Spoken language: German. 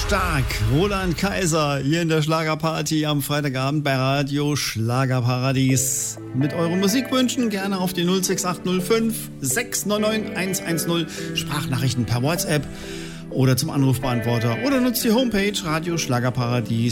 Stark, Roland Kaiser hier in der Schlagerparty am Freitagabend bei Radio Schlagerparadies. Mit euren Musikwünschen gerne auf die 06805 699 110, Sprachnachrichten per WhatsApp oder zum Anrufbeantworter oder nutzt die Homepage Radio Schlagerparadies.